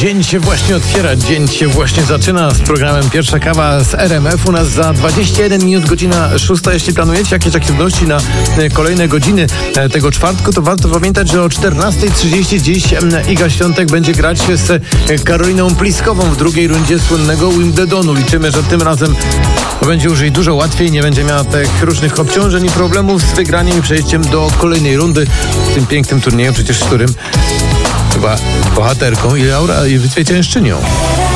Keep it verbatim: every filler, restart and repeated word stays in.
Dzień się właśnie otwiera, dzień się właśnie zaczyna z programem Pierwsza Kawa z R M F. U nas za dwadzieścia jeden minut, godzina szósta. Jeśli planujecie jakieś aktywności na kolejne godziny tego czwartku, to warto pamiętać, że o czternasta trzydzieści dziś Iga Świątek będzie grać z Karoliną Pliskową w drugiej rundzie słynnego Wimbledonu. Liczymy, że tym razem będzie już jej dużo łatwiej, nie będzie miała tych różnych obciążeń i problemów z wygraniem i przejściem do kolejnej rundy w tym pięknym turnieju, przecież z którym chyba bohaterką i, aura, i zwyciężczynią.